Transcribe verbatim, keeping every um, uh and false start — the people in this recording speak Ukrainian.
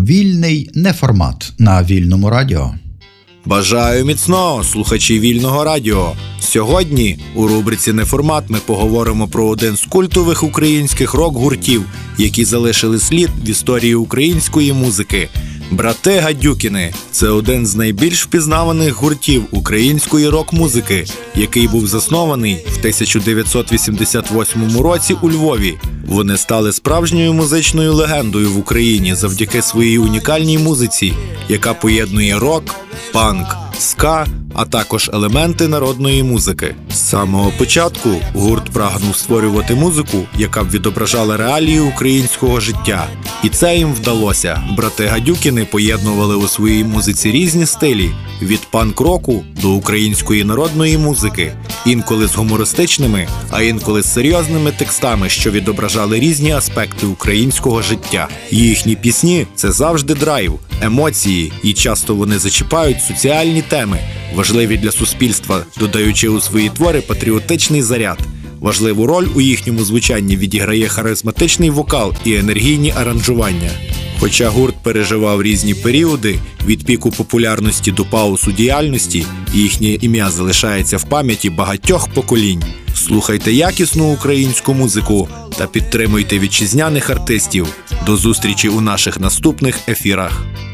Вільний неформат на Вільному радіо. Бажаю міцного, слухачі Вільного радіо. Сьогодні у рубриці «Неформат» ми поговоримо про один з культових українських рок-гуртів, які залишили слід в історії української музики. Брати Гадюкіни – це один з найбільш впізнаваних гуртів української рок-музики, який був заснований в тисяча дев'ятсот вісімдесят восьмому році у Львові. Вони стали справжньою музичною легендою в Україні завдяки своїй унікальній музиці, яка поєднує рок, панк, ска, а також елементи народної музики. З самого початку гурт прагнув створювати музику, яка б відображала реалії українського життя. І це їм вдалося. Брати Гадюкіни поєднували у своїй музиці різні стилі – від панк-року до української народної музики, інколи з гумористичними, а інколи з серйозними текстами, що відображали різні аспекти українського життя. Їхні пісні – це завжди драйв, емоції, і часто вони зачіпають соціальні теми, важливі для суспільства, додаючи у свої твори патріотичний заряд. Важливу роль у їхньому звучанні відіграє харизматичний вокал і енергійні аранжування. Хоча гурт переживав різні періоди, від піку популярності до паузу діяльності, їхнє ім'я залишається в пам'яті багатьох поколінь. Слухайте якісну українську музику та підтримуйте вітчизняних артистів. До зустрічі у наших наступних ефірах.